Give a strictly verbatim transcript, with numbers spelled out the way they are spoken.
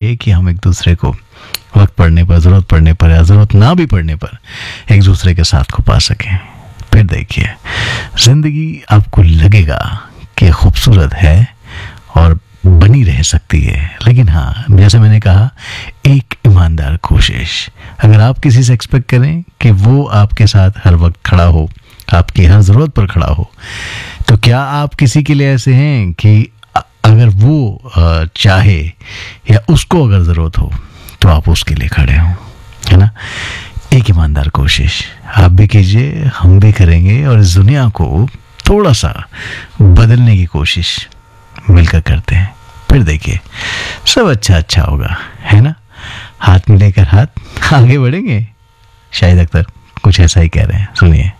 चाहिए कि हम एक दूसरे को वक्त पड़ने पर, ज़रूरत पड़ने पर या ज़रूरत ना भी पड़ने पर एक दूसरे के साथ को पा सकें। फिर देखिए, ज़िंदगी आपको लगेगा कि खूबसूरत है और बनी रह सकती है, लेकिन हाँ, जैसे मैंने कहा, एक ईमानदार कोशिश। अगर आप किसी से एक्सपेक्ट करें कि वो आपके साथ हर वक्त खड़ा हो, आपकी हर ज़रूरत पर खड़ा हो, तो क्या आप किसी के लिए ऐसे हैं कि अगर वो चाहे या उसको अगर ज़रूरत हो तो आप उसके लिए खड़े हों, है ना? एक ईमानदार कोशिश आप भी कीजिए, हम भी करेंगे, और इस दुनिया को थोड़ा सा बदलने की कोशिश मिलकर करते हैं। फिर देखिए, सब अच्छा अच्छा होगा, है ना? हाथ मिलेकर हाथ आगे बढ़ेंगे। शाहिद अख्तर कुछ ऐसा ही कह रहे हैं, सुनिए।